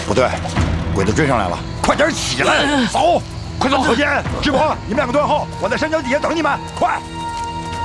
不对，鬼子追上来了，快点起来，走，快走！小坚、志鹏，你们两个蹲后，我在山脚底下等你们，快！